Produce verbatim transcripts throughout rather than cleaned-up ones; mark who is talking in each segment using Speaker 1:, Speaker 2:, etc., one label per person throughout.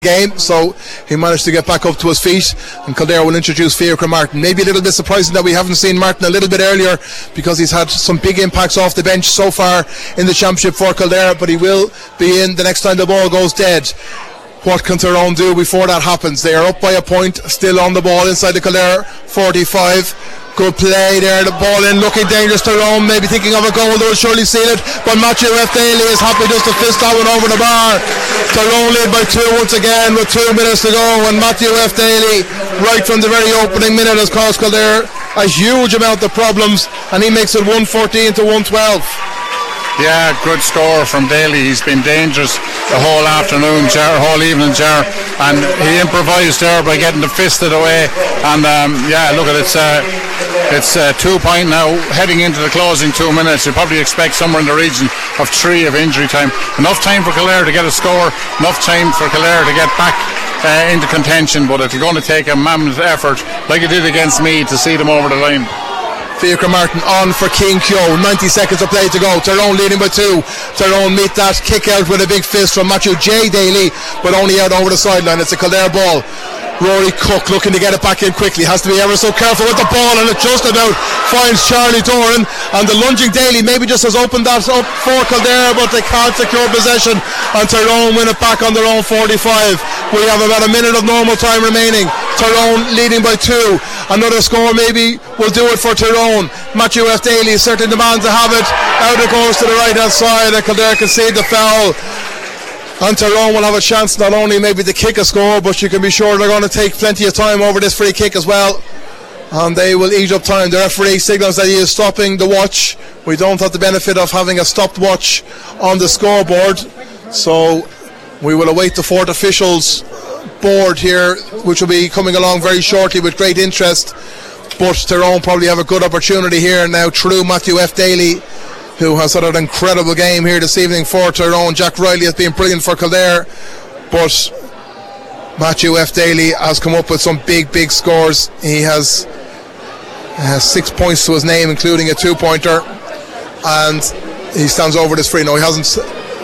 Speaker 1: game, so he managed to get back up to his feet, and Kildare will introduce Fiacre Martin. Maybe a little bit surprising that we haven't seen Martin a little bit earlier, because he's had some big impacts off the bench so far in the championship for Kildare, but he will be in the next time the ball goes dead. What can Tyrone do before that happens? They are up by a point, still on the ball inside the Kildare forty-five. Good play there, the ball in, looking dangerous. Tyrone maybe thinking of a goal, they'll surely seal it, but Matthew F. Daly is happy just to fist that one over the bar. Tyrone lead by two once again with two minutes to go, and Matthew F. Daly, right from the very opening minute, has caused Kildare a huge amount of problems, and he makes it one fourteen to one twelve.
Speaker 2: Yeah, good score from Daly. He's been dangerous the whole afternoon, Jar, whole evening, Jar, and he improvised there by getting the fisted away. And um, yeah, look at it, it's uh, it's uh, two point now, heading into the closing two minutes. You probably expect somewhere in the region of three of injury time. Enough time for Kildare to get a score, enough time for Kildare to get back uh, into contention, but it's going to take a mammoth effort, like it did against Meath, to see them over the line.
Speaker 1: Fiacre Martin on for King Kyo, ninety seconds of play to go. Tyrone leading by two. Tyrone meet that kick out with a big fist from Matthew J. Daly, but only out over the sideline. It's a Kildare ball. Rory Cook looking to get it back in quickly, has to be ever so careful with the ball, and it just about finds Charlie Doran, and the lunging Daly maybe just has opened that up for Kildare, but they can't secure possession, and Tyrone win it back on their own forty-five. We have about a minute of normal time remaining. Tyrone leading by two. Another score maybe will do it for Tyrone. Matthew F. Daly certainly demands to have it. Out it goes to the right hand side, and Kildare concede the foul. And Tyrone will have a chance not only maybe to kick a score, but you can be sure they're going to take plenty of time over this free kick as well. And they will eat up time. The referee signals that he is stopping the watch. We don't have the benefit of having a stopped watch on the scoreboard, so we will await the fourth officials board here, which will be coming along very shortly with great interest. But Tyrone probably have a good opportunity here now through Matthew F. Daly, who has had an incredible game here this evening for Tyrone. Jack Riley has been brilliant for Kildare, but Matthew F. Daly has come up with some big, big scores. He has, has six points to his name, including a two-pointer, and he stands over this free. No, he hasn't.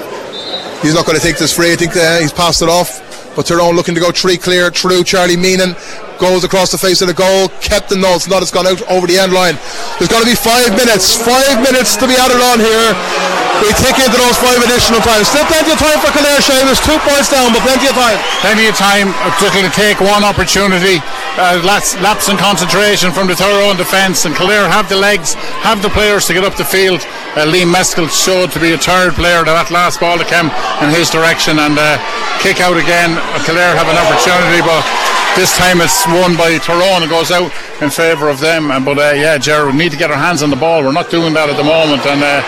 Speaker 1: He's not going to take this free. I think uh, he's passed it off. But Tyrone looking to go three clear through Charlie Meenan. Goes across the face of the goal. Kept the notes. Not it's gone out over the end line. There's going to be five minutes. Five minutes to be added on here. We take into those five additional times. Still plenty of time for Kildare, Seamus. Two points down, but plenty of time.
Speaker 2: Plenty of time. Just going to take one opportunity. Uh, lapse, lapse in concentration from the Tyrone defence, and Kildare have the legs, have the players to get up the field. Uh, Liam Meskel showed to be a third player to that last ball that came in his direction, and uh, kick out again. Kildare have an opportunity, but this time it's won by Tyrone. It goes out in favour of them. And but uh, yeah, Gerard, we need to get our hands on the ball. We're not doing that at the moment, and uh,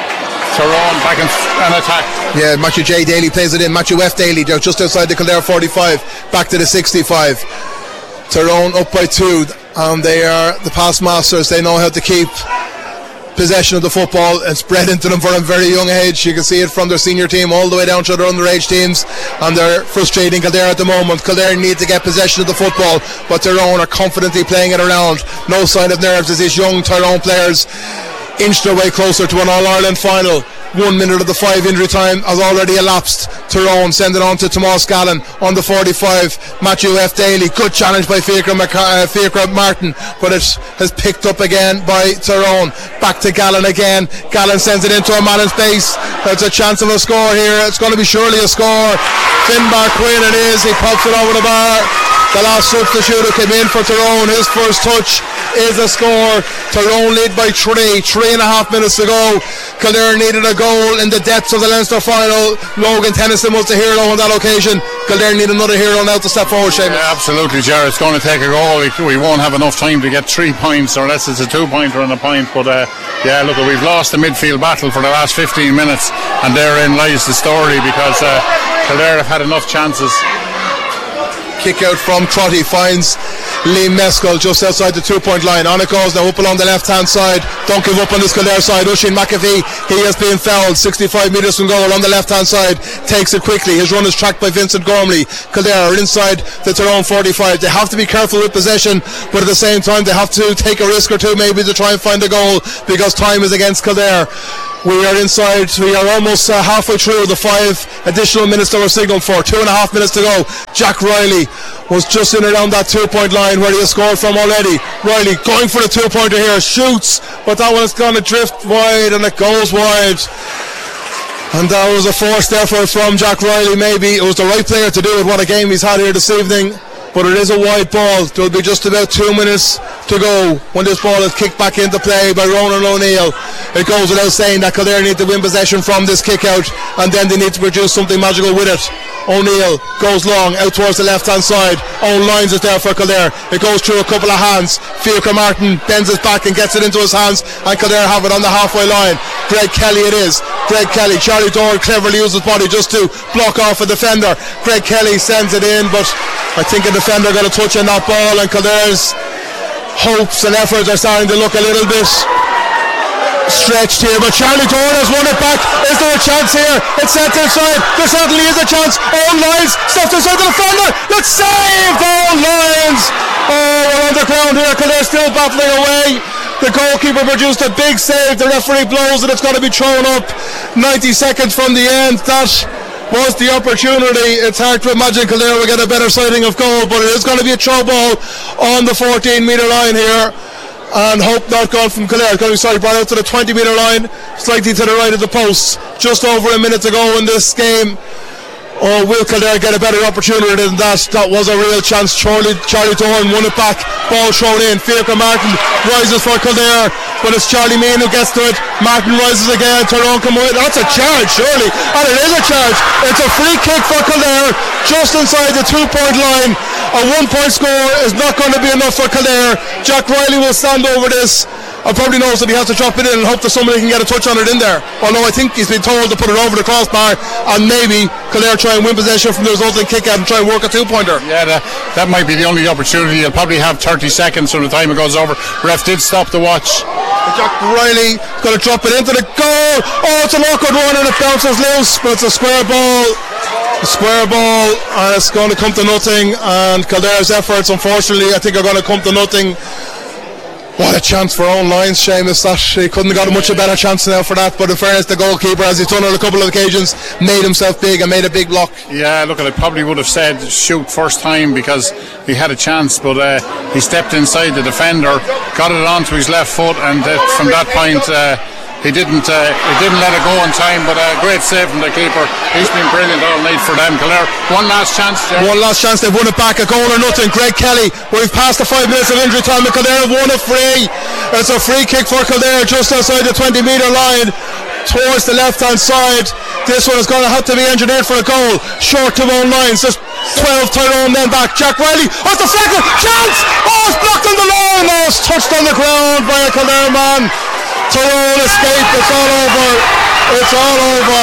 Speaker 2: Tyrone back in an attack.
Speaker 1: Yeah, Matthew J. Daly plays it in. Matthew F. Daly, they're just outside the Kildare forty-five, back to the sixty-five. Tyrone up by two, and they are the pass masters. They know how to keep possession of the football and spread into them from a very young age. You can see it from their senior team all the way down to their underage teams, and they're frustrating Kildare at the moment. Kildare need to get possession of the football, but Tyrone are confidently playing it around. No sign of nerves as these young Tyrone players inch their way closer to an All-Ireland final. One minute of the five injury time has already elapsed. Tyrone send it on to Tomas Gallen on the forty-five. Matthew F. Daly, good challenge by Fiacre, uh, Fiacre Martin, but it has picked up again by Tyrone. Back to Gallen again. Gallen sends it into a man in space. There's a chance of a score here. It's going to be surely a score. Finbar Quinn it is. He pops it over the bar. The last substitute who came in for Tyrone, his first touch is a score. Tyrone lead by three. Three and a half minutes to go. Kildare needed a goal in the depths of the Leinster final. Logan Tennyson was the hero on that occasion. Kildare need another hero now to step forward, Seamus.
Speaker 2: Yeah, absolutely, Jared. It's going to take a goal. We won't have enough time to get three points, or unless it's a two-pointer and a point. But uh, yeah, look, we've lost the midfield battle for the last fifteen minutes, and therein lies the story, because uh, Kildare have had enough chances.
Speaker 1: Kick out from Crotty finds Liam Meskel just outside the two-point line. On it goes now up along the left-hand side. Don't give up on this Kildare side. Oisin McAfee, he has been fouled sixty-five metres from goal on the left-hand side. Takes it quickly. His run is tracked by Vincent Gormley. Kildare are inside the Tyrone forty-five. They have to be careful with possession, but at the same time they have to take a risk or two maybe to try and find a goal, because time is against Kildare. We are inside, we are almost uh, halfway through the five additional minutes that we're signalled for. Two and a half minutes to go. Jack Riley was just in around that two-point line where he has scored from already. Riley going for the two-pointer here, shoots, but that one is going to drift wide and it goes wide. And that was a forced effort from Jack Riley. Maybe it was the right player to do it. What a game he's had here this evening. But it is a wide ball. There will be just about two minutes to go when this ball is kicked back into play by Ronan O'Neill. It goes without saying that Kildare need to win possession from this kick out, and then they need to produce something magical with it. O'Neill goes long out towards the left hand side. Owen Lyons is there for Kildare. It goes through a couple of hands. Fiacre Martin bends his back and gets it into his hands, and Kildare have it on the halfway line. Greg Kelly it is. Greg Kelly. Charlie Doran cleverly uses his body just to block off a defender. Greg Kelly sends it in, but I think a defender got a touch on that ball, and Kildare's hopes and efforts are starting to look a little bit stretched here. But Charlie Doran has won it back. Is there a chance here? It's set inside. There certainly is a chance. Owen Lyons stuffed inside the defender. Let's save Owen Lyons. Oh, we're on the ground here. Kildare still battling away. The goalkeeper produced a big save. The referee blows and it's going to be thrown up ninety seconds from the end. That was the opportunity. It's hard to imagine Kildare will get a better sighting of goal, but it is going to be a throw ball on the fourteen metre line here, and hope not gone from Kildare. It's going to be sorry, brought out to the twenty metre line, slightly to the right of the post. Just over a minute to go in this game. Oh, will Kildare get a better opportunity than that? That was a real chance. Charlie, Charlie Doran won it back. Ball thrown in. Fiacre Martin rises for Kildare, but it's Charlie Meehan who gets to it. Martin rises again. Tyrone come away. That's a charge, surely. And it is a charge. It's a free kick for Kildare just inside the two-point line. A one-point score is not going to be enough for Kildare. Jack Riley will stand over this. I probably knows that he has to drop it in and hope that somebody can get a touch on it in there. Although I think he's been told to put it over the crossbar, and maybe Kildare try and win possession from the resulting kick out and try and work a two-pointer.
Speaker 2: Yeah, that, that might be the only opportunity. You'll probably have thirty seconds from the time it goes over. Ref did stop the watch.
Speaker 1: Jack Riley going to drop it into the goal. Oh, it's an awkward one and it bounces loose, but it's a square ball. A square ball, and it's going to come to nothing. And Kildare's efforts, unfortunately, I think are going to come to nothing. What a chance for Owen Lyons, Seamus. That he couldn't have got a much better chance now for that. But in fairness, the goalkeeper, as he's done on a couple of occasions, made himself big and made a big block.
Speaker 2: Yeah, look, I probably would have said shoot first time because he had a chance, but uh, he stepped inside the defender, got it onto his left foot, and uh, from that point uh, he didn't uh, he didn't let it go in time. But a uh, great save from the keeper. He's been brilliant all night for them. Kildare, one last chance. Jerry.
Speaker 1: One last chance. They've won it back. A goal or nothing. Greg Kelly. We've passed the five minutes of injury time, and Kildare have won it free. It's a free kick for Kildare just outside the twenty metre line towards the left hand side. This one is going to have to be engineered for a goal. Short to Owen Lyons. Just twelve Tyrone then back. Jack Riley. Oh, it's deflected. Chance. Oh, it's blocked on the line. Oh, it's touched on the ground by a Kildare man. Tyrone escaped. It's all over. It's all over.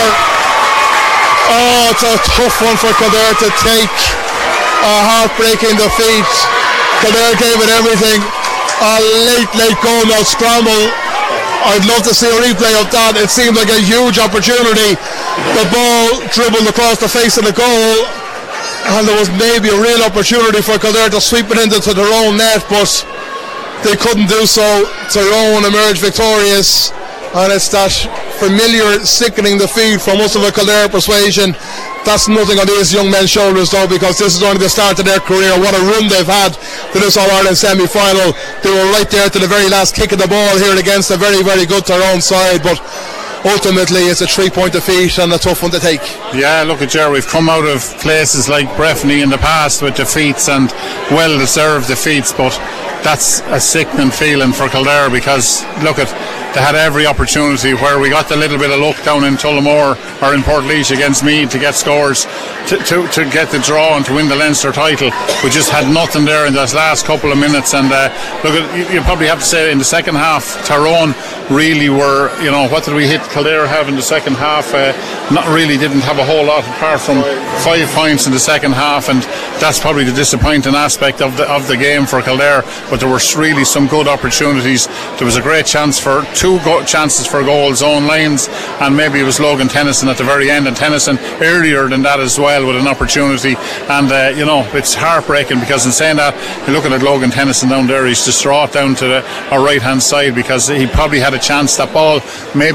Speaker 1: Oh, it's a tough one for Kildare to take. A heartbreaking defeat. Kildare gave it everything. A late, late goal now scramble. I'd love to see a replay of that. It seemed like a huge opportunity. The ball dribbled across the face of the goal, and there was maybe a real opportunity for Kildare to sweep it into their own net, but they couldn't do so. Tyrone emerged victorious, and it's that familiar, sickening defeat from most of a Kildare persuasion. That's nothing on these young men's shoulders though, because this is only the start of their career. What a run they've had to this All-Ireland semi-final. They were right there to the very last kick of the ball here against a very, very good Tyrone side, but ultimately it's a three-point defeat and a tough one to take.
Speaker 2: Yeah, look at Jerry, we've come out of places like Breffni in the past with defeats, and well-deserved defeats, but that's a sickening feeling for Kildare, because look at they had every opportunity where we got the little bit of luck down in Tullamore or in Portlaoise against Meath to get scores to, to, to get the draw and to win the Leinster title. We just had nothing there in those last couple of minutes, and uh, look at, you, you probably have to say in the second half Tyrone really were, you know, what did we hit Kildare have in the second half? Uh, not really, didn't have a whole lot apart from five points in the second half, and that's probably the disappointing aspect of the of the game for Kildare. But there were really some good opportunities. There was a great chance for two go- chances for goals, Owen Lyons, and maybe it was Logan Tennyson at the very end, and Tennyson earlier than that as well with an opportunity. And uh, you know, it's heartbreaking, because in saying that, you're looking at Logan Tennyson down there, he's distraught down to the our right hand side, because he probably had a chance. That ball, maybe he put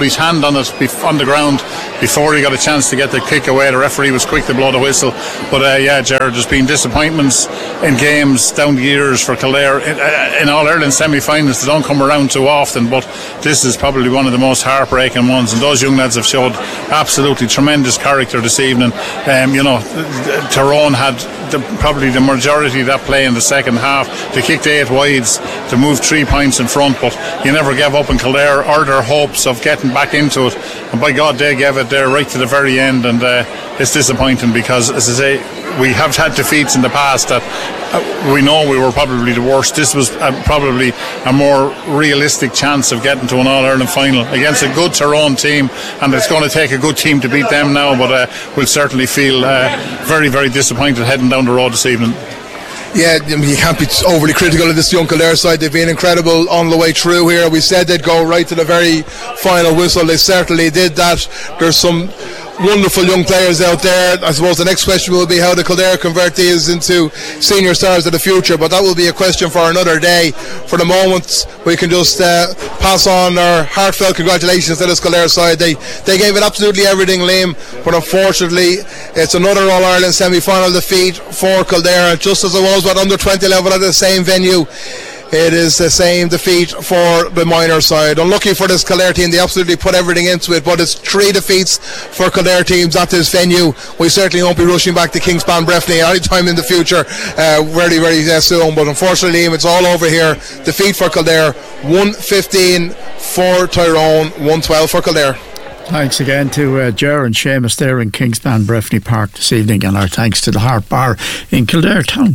Speaker 2: put his hand on it bef- on the ground before he got a chance to get the kick away. The referee was quick to blow the whistle. But uh, yeah, Gerard, there's been disappointments in games down the years for Kildare in, uh, in All-Ireland semi-finals. They don't come around too often, but this is probably one of the most heartbreaking ones, and those young lads have showed absolutely tremendous character this evening. Um, you know, Tyrone had the, probably the majority of that play in the second half. They kicked eight wides to move three points in front, but you never gave up in Kildare or their hopes of getting back into it, and by God they gave it there right to the very end. And uh, it's disappointing because, as I say, we have had defeats in the past that uh, we know we were probably the worst. This was uh, probably a more realistic chance of getting to an All-Ireland final against a good Tyrone team, and it's going to take a good team to beat them now, but uh, we'll certainly feel uh, very, very disappointed heading down the road this evening.
Speaker 1: Yeah, I mean, you can't be overly critical of this young Kildare side. They've been incredible on the way through here. We said they'd go right to the very final whistle. They certainly did that. There's some wonderful young players out there. I suppose the next question will be how the Kildare convert these into senior stars of the future, but that will be a question for another day. For the moment, we can just uh, pass on our heartfelt congratulations to this Kildare side. They they gave it absolutely everything, Liam, but unfortunately it's another All-Ireland semi-final defeat for Kildare, just as it was at under twenty level at the same venue. It is the same defeat for the minor side. Unlucky for this Kildare team, they absolutely put everything into it, but it's three defeats for Kildare teams at this venue. We certainly won't be rushing back to Kingspan Breffni any time in the future, uh, very, very uh, soon. But unfortunately, it's all over here. Defeat for Kildare, one fifteen for Tyrone, one twelve for Kildare.
Speaker 3: Thanks again to uh, Ger and Seamus there in Kingspan Breffni Park this evening, and our thanks to the Harp Bar in Kildare Town.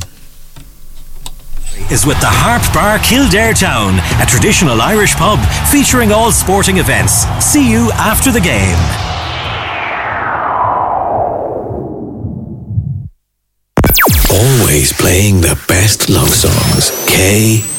Speaker 4: Is with the Harp Bar Kildare Town, a traditional Irish pub featuring all sporting events. See you after the game.
Speaker 5: Always playing the best love songs. K